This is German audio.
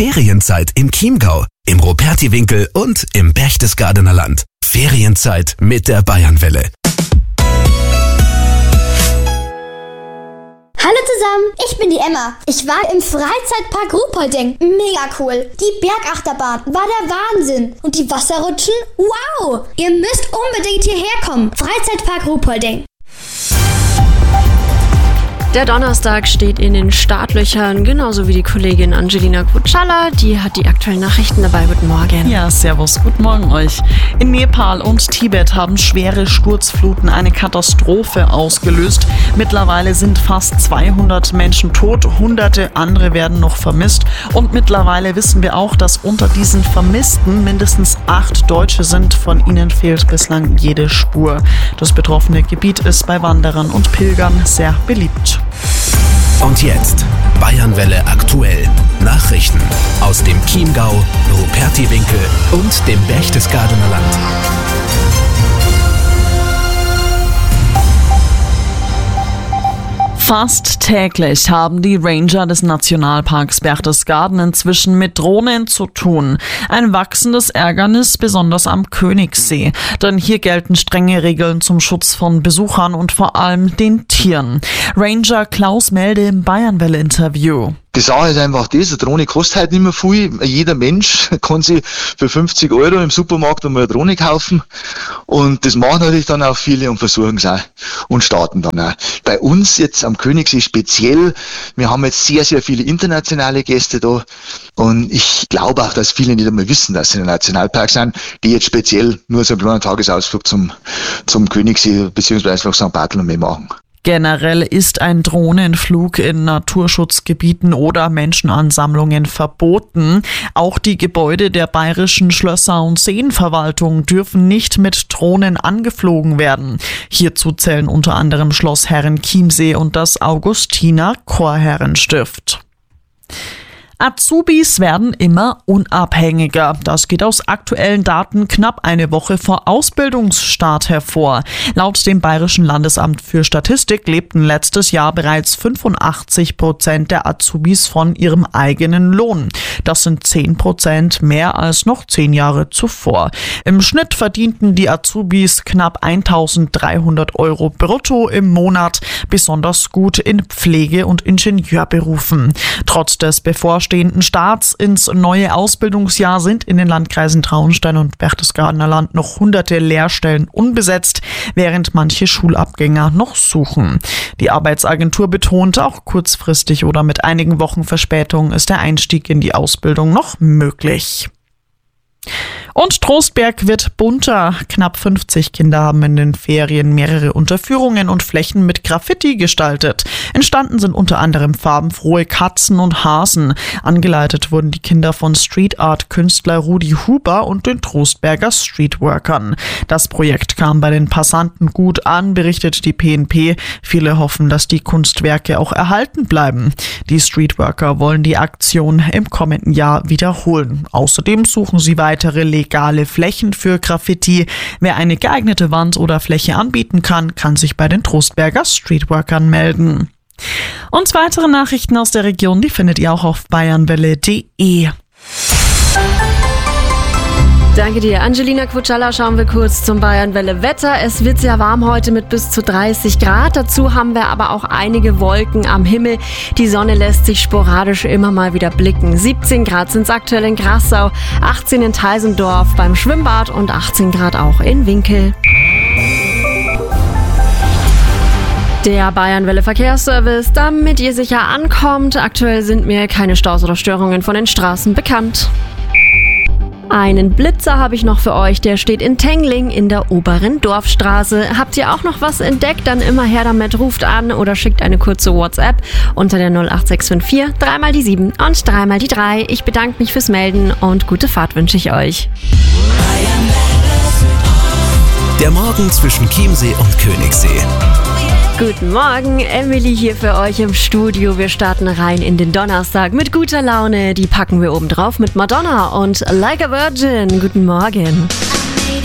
Ferienzeit im Chiemgau, im Rupertiwinkel und im Berchtesgadener Land. Ferienzeit mit der Bayernwelle. Hallo zusammen, ich bin die Emma. Ich war im Freizeitpark Ruhpolding. Mega cool. Die Bergachterbahn war der Wahnsinn. Und die Wasserrutschen? Wow! Ihr müsst unbedingt hierher kommen. Freizeitpark Ruhpolding. Der Donnerstag steht in den Startlöchern, genauso wie die Kollegin Angelina Kutschalla. Die hat die aktuellen Nachrichten dabei. Guten Morgen. Ja, servus, guten Morgen euch. In Nepal und Tibet haben schwere Sturzfluten eine Katastrophe ausgelöst. Mittlerweile sind fast 200 Menschen tot, hunderte andere werden noch vermisst. Und mittlerweile wissen wir auch, dass unter diesen Vermissten mindestens 8 Deutsche sind. Von ihnen fehlt bislang jede Spur. Das betroffene Gebiet ist bei Wanderern und Pilgern sehr beliebt. Und jetzt Bayernwelle aktuell. Nachrichten aus dem Chiemgau, Rupertiwinkel und dem Berchtesgadener Land. Fast täglich haben die Ranger des Nationalparks Berchtesgaden inzwischen mit Drohnen zu tun. Ein wachsendes Ärgernis besonders am Königssee. Denn hier gelten strenge Regeln zum Schutz von Besuchern und vor allem den Tieren. Ranger Klaus Melde im Bayernwelle-Interview. Die Sache ist einfach das, eine Drohne kostet halt nicht mehr viel. Jeder Mensch kann sich für 50 € im Supermarkt einmal eine Drohne kaufen. Und das machen natürlich dann auch viele und versuchen es auch und starten dann auch. Bei uns jetzt am Königssee speziell, wir haben jetzt sehr, sehr viele internationale Gäste da. Und ich glaube auch, dass viele nicht einmal wissen, dass sie in einem Nationalpark sind, die jetzt speziell nur so einen kleinen Tagesausflug zum Königssee bzw. nach St. Bartholomew machen. Generell ist ein Drohnenflug in Naturschutzgebieten oder Menschenansammlungen verboten. Auch die Gebäude der bayerischen Schlösser- und Seenverwaltung dürfen nicht mit Drohnen angeflogen werden. Hierzu zählen unter anderem Schloss Herrenchiemsee und das Augustiner Chorherrenstift. Azubis werden immer unabhängiger. Das geht aus aktuellen Daten knapp eine Woche vor Ausbildungsstart hervor. Laut dem Bayerischen Landesamt für Statistik lebten letztes Jahr bereits 85% der Azubis von ihrem eigenen Lohn. Das sind 10% mehr als noch 10 Jahre zuvor. Im Schnitt verdienten die Azubis knapp 1.300 € brutto im Monat, besonders gut in Pflege- und Ingenieurberufen. Trotz des bevorstehenden Starts ins neue Ausbildungsjahr sind in den Landkreisen Traunstein und Berchtesgadener Land noch hunderte Lehrstellen unbesetzt, während manche Schulabgänger noch suchen. Die Arbeitsagentur betont, auch kurzfristig oder mit einigen Wochen Verspätung ist der Einstieg in die Ausbildung noch möglich. Und Trostberg wird bunter. Knapp 50 Kinder haben in den Ferien mehrere Unterführungen und Flächen mit Graffiti gestaltet. Entstanden sind unter anderem farbenfrohe Katzen und Hasen. Angeleitet wurden die Kinder von Street-Art-Künstler Rudi Huber und den Trostberger Streetworkern. Das Projekt kam bei den Passanten gut an, berichtet die PNP. Viele hoffen, dass die Kunstwerke auch erhalten bleiben. Die Streetworker wollen die Aktion im kommenden Jahr wiederholen. Außerdem suchen sie weitere legale Flächen für Graffiti. Wer eine geeignete Wand oder Fläche anbieten kann, kann sich bei den Trostberger Streetworkern melden. Und weitere Nachrichten aus der Region, die findet ihr auch auf bayernwelle.de. Danke dir, Angelina Kutschalla. Schauen wir kurz zum Bayernwelle-Wetter. Es wird sehr warm heute mit bis zu 30 Grad. Dazu haben wir aber auch einige Wolken am Himmel. Die Sonne lässt sich sporadisch immer mal wieder blicken. 17 Grad sind es aktuell in Grassau, 18 in Teisendorf beim Schwimmbad und 18 Grad auch in Winkel. Der Bayernwelle Verkehrsservice, damit ihr sicher ankommt. Aktuell sind mir keine Staus oder Störungen von den Straßen bekannt. Einen Blitzer habe ich noch für euch, der steht in Tengling in der oberen Dorfstraße. Habt ihr auch noch was entdeckt, dann immer her damit, ruft an oder schickt eine kurze WhatsApp unter der 08654 3 mal die 7 und 3 mal die 3. Ich bedanke mich fürs Melden und gute Fahrt wünsche ich euch. Der Morgen zwischen Chiemsee und Königssee. Guten Morgen, Emily hier für euch im Studio. Wir starten rein in den Donnerstag mit guter Laune. Die packen wir oben drauf mit Madonna und Like a Virgin. Guten Morgen.